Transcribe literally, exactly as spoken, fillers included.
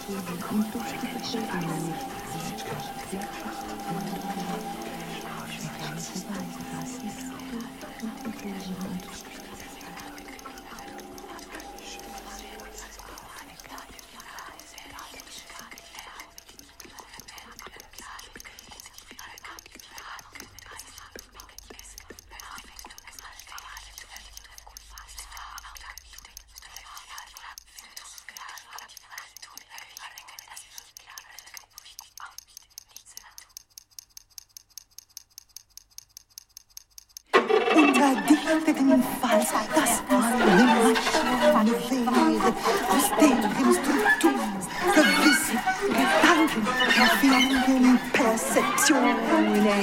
Dichteten Falls, das eine Maschine aus deren Struktur gewisse Gedanken erfinden, Perzeptionen